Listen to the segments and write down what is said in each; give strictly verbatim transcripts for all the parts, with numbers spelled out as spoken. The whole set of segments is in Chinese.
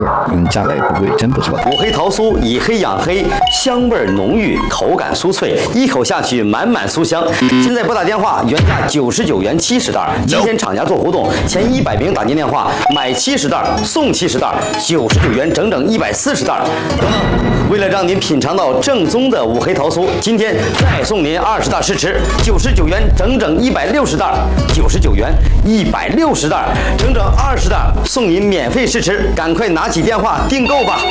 嗯，价格也不贵，真不错。 五黑桃酥以黑养黑，香味浓郁，口感酥脆，一口下去满满酥香。现在拨打电话，原价九十九元七十袋，今天厂家做活动，前一百名打进电话买七十袋送七十袋，九十九元整整一百四十袋。等等，为了让您品尝到正宗的五黑桃酥，今天再送您二十袋试吃，九十九元整整一百六十袋，九十九元一百六十袋，整整二十袋送您免费试吃，赶快拿起电话订购吧。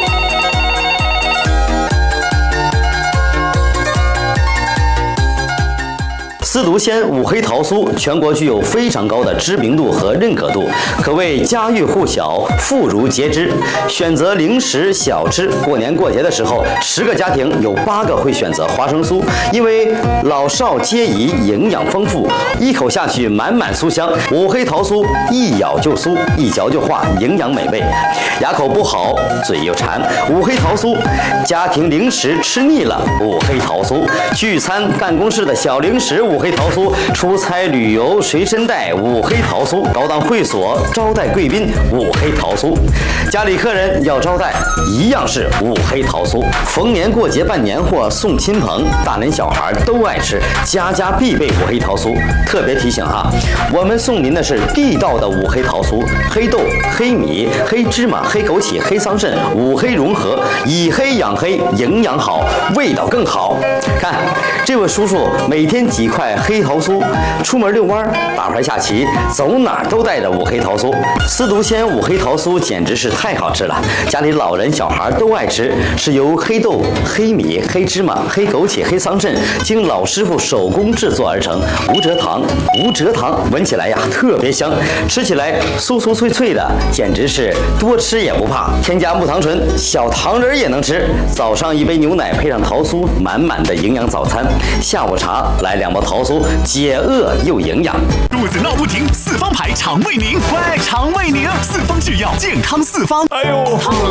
司独鲜五黑桃酥全国具有非常高的知名度和认可度，可谓家喻户晓、妇孺皆知。选择零食小吃，过年过节的时候，十个家庭有八个会选择花生酥，因为老少皆宜，营养丰富，一口下去满满酥香。五黑桃酥一咬就酥，一嚼就化，营养美味。牙口不好，嘴又馋，五黑桃酥。家庭零食吃腻了，五黑桃酥。聚餐办公室的小零食，五黑桃酥；出差旅游随身带五黑桃酥；高档会所招待贵宾五黑桃酥；家里客人要招待一样是五黑桃酥。逢年过节办年货送亲朋，大人小孩都爱吃，家家必备五黑桃酥。特别提醒哈，我们送您的是地道的五黑桃酥，黑豆、黑米、黑芝麻、黑枸杞、黑桑葚五黑融合，以黑养黑，营养好，味道更好。看这位叔叔每天几块黑桃酥，出门遛弯、打牌下棋，走哪都带着五黑桃酥。司独鲜五黑桃酥简直是太好吃了，家里老人小孩都爱吃，是由黑豆、黑米、黑芝麻、黑枸杞、黑桑葚经老师傅手工制作而成，无蔗糖，无蔗糖，闻起来呀特别香，吃起来酥酥脆脆的，简直是多吃也不怕。添加木糖醇，小糖人也能吃。早上一杯牛奶配上桃酥，满满的营养早餐。下午茶来两包桃酥，解饿又营养。 肚子闹不停，四方牌肠胃宁，快肠胃宁，四方制药，健康四方。哎呦。